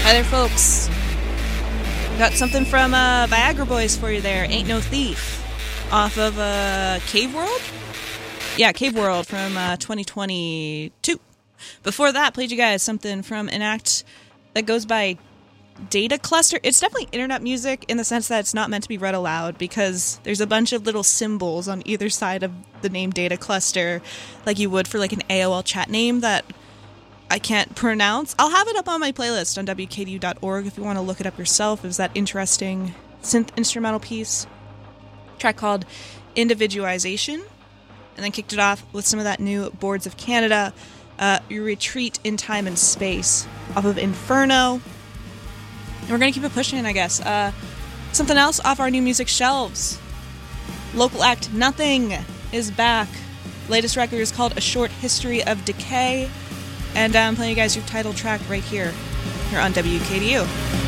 Hi there, folks. Got something from Viagra Boys for you there. Ain't No Thief. Off of Cave World? Yeah, Cave World from 2022. Before that, played you guys something from an act that goes by Data Cluster. It's definitely internet music in the sense that it's not meant to be read aloud because there's a bunch of little symbols on either side of the name Data Cluster, like you would for like an AOL chat name that I can't pronounce. I'll have it up on my playlist on WKDU.org if you want to look it up yourself. It was that interesting synth instrumental piece. Track called Individualization. And then kicked it off with some of that new Boards of Canada, Your Retreat in Time and Space, off of Inferno. And we're going to keep it pushing, I guess. Something else off our new music shelves. Local act Nothing is back. Latest record is called A Short History of Decay. And I'm playing you guys your title track right here on WKDU.